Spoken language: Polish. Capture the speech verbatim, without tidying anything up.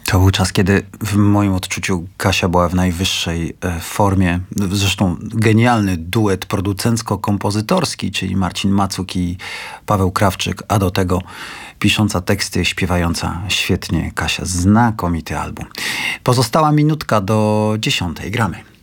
To był czas, kiedy w moim odczuciu Kasia była w najwyższej e, formie. Zresztą genialny duet producencko-kompozytorski, czyli Marcin Macuk i Paweł Krawczyk, a do tego pisząca teksty, śpiewająca świetnie Kasia. Znakomity album. Pozostała minutka do dziesiątej. Gramy.